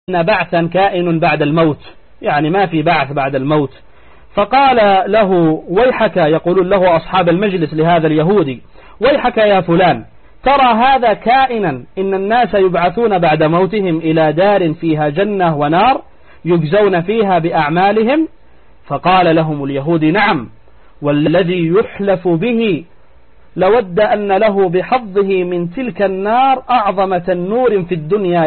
بعثا كائن بعد الموت، يعني ما في بعث بعد الموت. فقال له ويحك، يقول له أصحاب المجلس لهذا اليهودي: ويحك يا فلان، ترى هذا كائنا، إن الناس يبعثون بعد موتهم إلى دار فيها جنة ونار يجزون فيها بأعمالهم. فقال لهم اليهودي: نعم، والذي يحلف به لود أن له بحظه من تلك النار أعظم تنور في الدنيا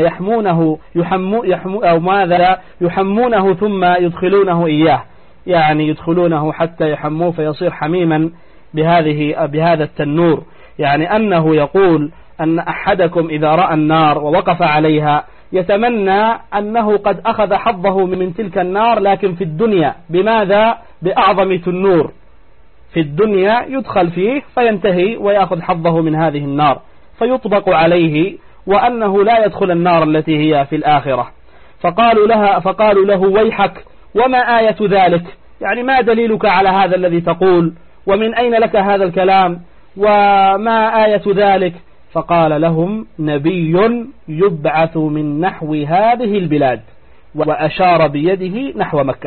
يحمونه ثم يدخلونه إياه، يعني يدخلونه حتى يحموه فيصير حميما بهذا التنور. يعني أنه يقول أن أحدكم إذا رأى النار ووقف عليها يتمنى أنه قد أخذ حظه من تلك النار، لكن في الدنيا. بماذا؟ بأعظم تنور في الدنيا يدخل فيه فينتهي ويأخذ حظه من هذه النار فيطبق عليه، وأنه لا يدخل النار التي هي في الآخرة. فقالوا له: ويحك، وما آية ذلك؟ يعني ما دليلك على هذا الذي تقول؟ ومن أين لك هذا الكلام؟ وما آية ذلك؟ فقال لهم: نبي يبعث من نحو هذه البلاد، وأشار بيده نحو مكة.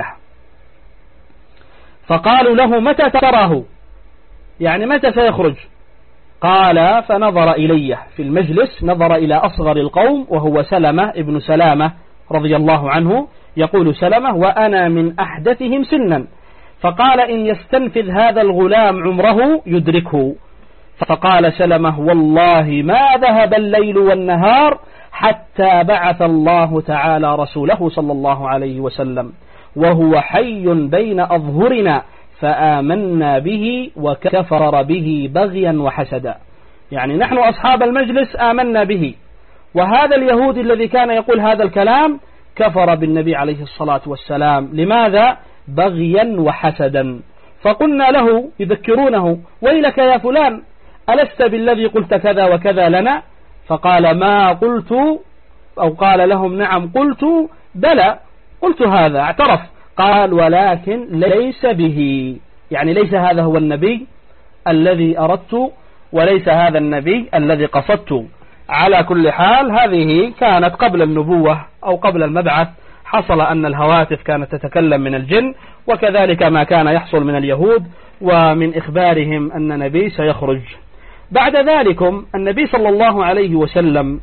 فقالوا له: متى تراه؟ يعني متى سيخرج؟ قال: فنظر إليه في المجلس، نظر إلى أصغر القوم وهو سلمة ابن سلامة رضي الله عنه. يقول سلمة: وأنا من أحدثهم سنا. فقال: إن يستنفذ هذا الغلام عمره يدركه. فقال سلمة: والله ما ذهب الليل والنهار حتى بعث الله تعالى رسوله صلى الله عليه وسلم، وهو حي بين أظهرنا، فآمنا به وكفر به بغيا وحسدا. يعني نحن أصحاب المجلس آمنا به، وهذا اليهودي الذي كان يقول هذا الكلام كفر بالنبي عليه الصلاة والسلام. لماذا؟ بغيا وحسدا. فقلنا له يذكرونه: ويلك يا فلان، ألست بالذي قلت كذا وكذا لنا؟ فقال: ما قلت، أو قال لهم: نعم قلت، بلى قلت هذا، اعترف. قال: ولكن ليس به، يعني ليس هذا هو النبي الذي أردت، وليس هذا النبي الذي قصدت. على كل حال هذه كانت قبل النبوة أو قبل المبعث. حصل أن الهواتف كانت تتكلم من الجن، وكذلك ما كان يحصل من اليهود ومن إخبارهم أن نبي سيخرج. بعد ذلك النبي صلى الله عليه وسلم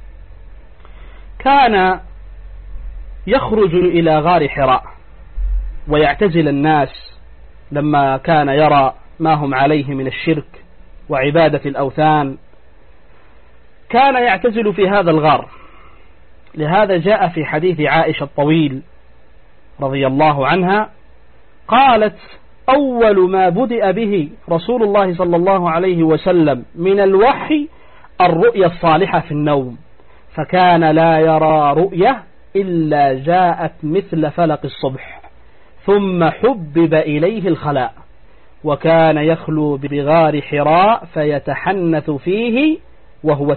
كان يخرج إلى غار حراء ويعتزل الناس لما كان يرى ما هم عليه من الشرك وعبادة الأوثان، كان يعتزل في هذا الغار. لهذا جاء في حديث عائشة الطويل رضي الله عنها قالت: أول ما بدأ به رسول الله صلى الله عليه وسلم من الوحي الرؤيا الصالحة في النوم، فكان لا يرى رؤية إلا جاءت مثل فلق الصبح، ثم حبب إليه الخلاء، وكان يخلو بغار حراء فيتحنث فيه وهو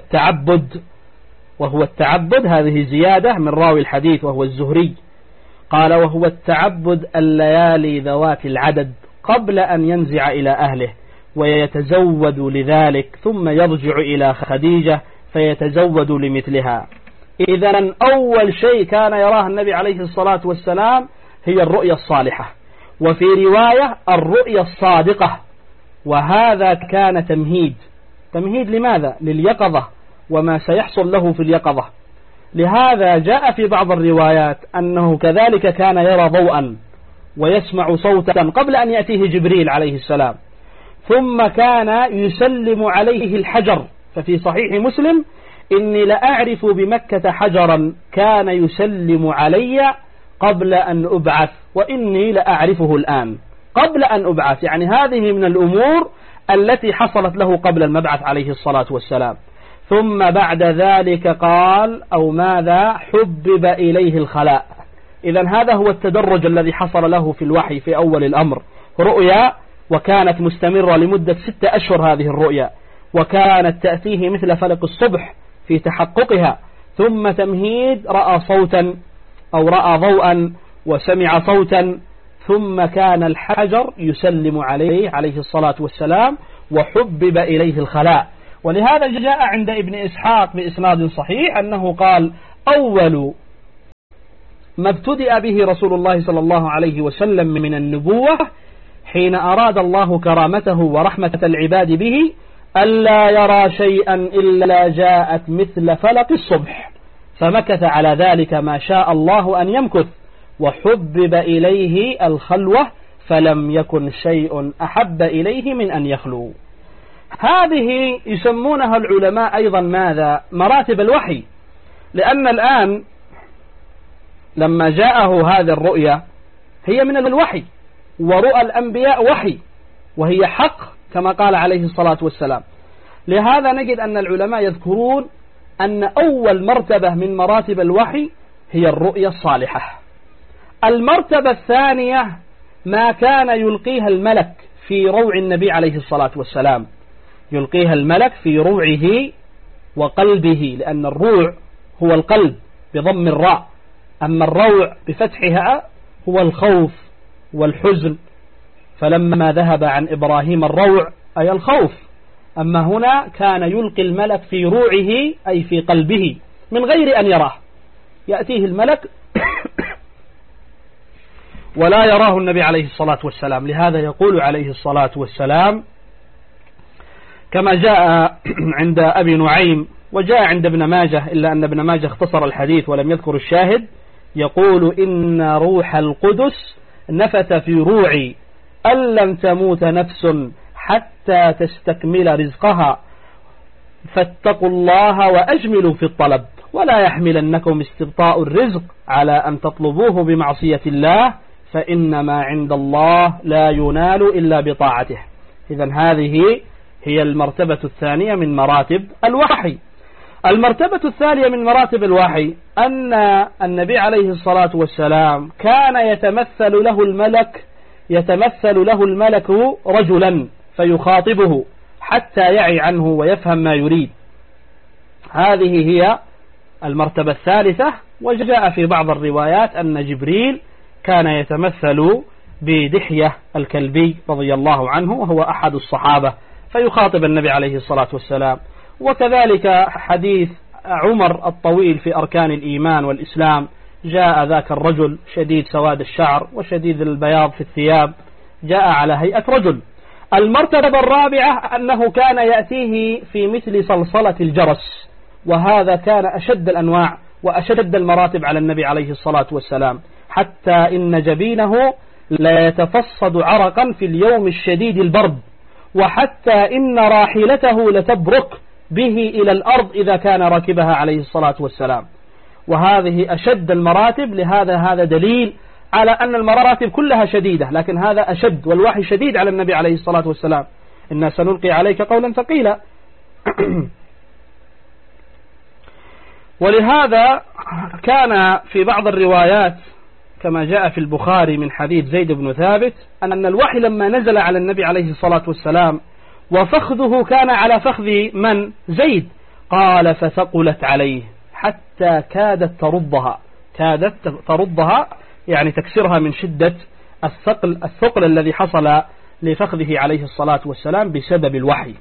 التعبد. هذه زيادة من راوي الحديث وهو الزهري. قال: وهو التعبد الليالي ذوات العدد قبل أن ينزع إلى أهله، ويتزود لذلك، ثم يرجع إلى خديجة فيتزود لمثلها. إذن أول شيء كان يراه النبي عليه الصلاة والسلام هي الرؤيا الصالحة، وفي رواية الرؤيا الصادقة. وهذا كان تمهيد لماذا؟ لليقظة وما سيحصل له في اليقظة. لهذا جاء في بعض الروايات أنه كذلك كان يرى ضوءا ويسمع صوتا قبل أن يأتيه جبريل عليه السلام، ثم كان يسلم عليه الحجر. ففي صحيح مسلم: إني لأعرف بمكة حجرا كان يسلم علي قبل أن أبعث، وإني لأعرفه الآن قبل أن أبعث. يعني هذه من الأمور التي حصلت له قبل المبعث عليه الصلاة والسلام. ثم بعد ذلك قال: أو ماذا؟ حبب إليه الخلاء. إذن هذا هو التدرج الذي حصل له في الوحي في أول الأمر. رؤيا، وكانت مستمرة لمدة 6 أشهر هذه الرؤيا، وكانت تأتيه مثل فلق الصبح في تحققها. ثم تمهيد، رأى صوتا أو رأى ضوءا وسمع صوتا، ثم كان الحجر يسلم عليه الصلاة والسلام، وحبب إليه الخلاء. ولهذا جاء عند ابن إسحاق بإسناد صحيح أنه قال: أول ما ابتدأ به رسول الله صلى الله عليه وسلم من النبوة حين أراد الله كرامته ورحمة العباد به ألا يرى شيئا إلا جاءت مثل فلق الصبح، فمكث على ذلك ما شاء الله أن يمكث، وحبب إليه الخلوة فلم يكن شيء أحب إليه من أن يخلو. هذه يسمونها العلماء أيضا ماذا؟ مراتب الوحي، لأن الآن لما جاءه هذه الرؤيا هي من الوحي، ورؤى الأنبياء وحي وهي حق كما قال عليه الصلاة والسلام. لهذا نجد أن العلماء يذكرون أن أول مرتبة من مراتب الوحي هي الرؤيا الصالحة. المرتبة الثانية ما كان يلقيها الملك في روع النبي عليه الصلاة والسلام، يلقيها الملك في روعه وقلبه، لأن الروع هو القلب بضم الراء، أما الروع بفتحها هو الخوف والحزن، فلما ذهب عن إبراهيم الروع أي الخوف، أما هنا كان يلقي الملك في روعه أي في قلبه من غير أن يراه، يأتيه الملك ولا يراه النبي عليه الصلاة والسلام. لهذا يقول عليه الصلاة والسلام كما جاء عند أبي نعيم وجاء عند ابن ماجه، إلا أن ابن ماجه اختصر الحديث ولم يذكر الشاهد، يقول إن روح القدس نفث في روعي أن لم تموت نفس حتى تستكمل رزقها، فاتقوا الله وأجملوا في الطلب، ولا يحملنكم استبطاء الرزق على أن تطلبوه بمعصية الله، فإنما عند الله لا ينال إلا بطاعته. إذن هذه هي المرتبة الثانية من مراتب الوحي. المرتبة الثانية من مراتب الوحي أن النبي عليه الصلاة والسلام كان يتمثل له الملك رجلا فيخاطبه حتى يعي عنه ويفهم ما يريد. هذه هي المرتبة الثالثة. وجاء في بعض الروايات أن جبريل كان يتمثل بدحية الكلبي رضي الله عنه وهو أحد الصحابة فيخاطب النبي عليه الصلاة والسلام. وكذلك حديث عمر الطويل في أركان الإيمان والإسلام، جاء ذاك الرجل شديد سواد الشعر وشديد البياض في الثياب، جاء على هيئة رجل. المرتبة الرابعة أنه كان يأتيه في مثل صلصلة الجرس، وهذا كان أشد الأنواع وأشد المراتب على النبي عليه الصلاة والسلام، حتى إن جبينه لا يتفصد عرقا في اليوم الشديد البرد، وحتى إن راحلته لتبرك به إلى الأرض إذا كان راكبها عليه الصلاة والسلام. وهذه أشد المراتب. لهذا هذا دليل على أن المراتب كلها شديدة، لكن هذا أشد، والوحي شديد على النبي عليه الصلاة والسلام. إنا سنلقي عليك قولا ثقيلا. ولهذا كان في بعض الروايات كما جاء في البخاري من حديث زيد بن ثابت أن الوحي لما نزل على النبي عليه الصلاة والسلام وفخذه كان على فخذ من؟ زيد، قال فثقلت عليه حتى كادت ترضها يعني تكسرها من شدة الثقل الذي حصل لفخذه عليه الصلاة والسلام بسبب الوحي.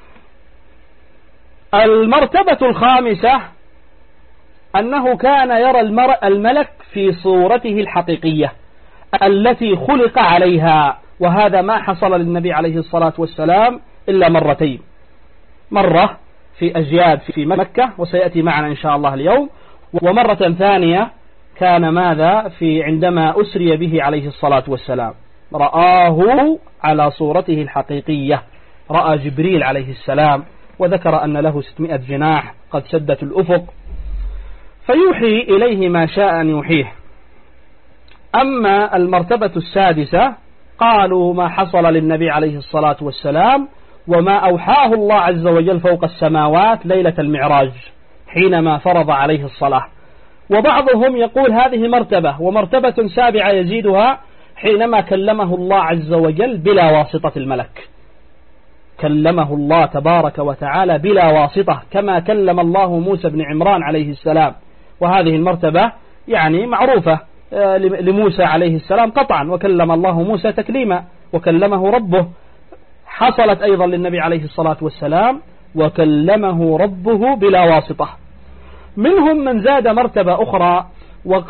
المرتبة الخامسة أنه كان يرى الملك في صورته الحقيقية التي خلق عليها، وهذا ما حصل للنبي عليه الصلاة والسلام إلا مرتين، مرة في أجياد في مكة وسيأتي معنا إن شاء الله اليوم، ومرة ثانية كان ماذا في عندما أسري به عليه الصلاة والسلام رآه على صورته الحقيقية، رأى جبريل عليه السلام وذكر أن له 600 جناح قد سدت الأفق، فيوحي إليه ما شاء أن يوحيه. أما المرتبة السادسة قالوا ما حصل للنبي عليه الصلاة والسلام وما أوحاه الله عز وجل فوق السماوات ليلة المعراج حينما فرض عليه الصلاة. وبعضهم يقول هذه مرتبة، ومرتبة سابعة يزيدها حينما كلمه الله عز وجل بلا واسطة الملك، كلمه الله تبارك وتعالى بلا واسطة كما كلم الله موسى بن عمران عليه السلام. وهذه المرتبة يعني معروفة لموسى عليه السلام قطعا، وكلم الله موسى تكليما وكلمه ربه. حصلت أيضا للنبي عليه الصلاة والسلام وكلمه ربه بلا واسطة. منهم من زاد مرتبة أخرى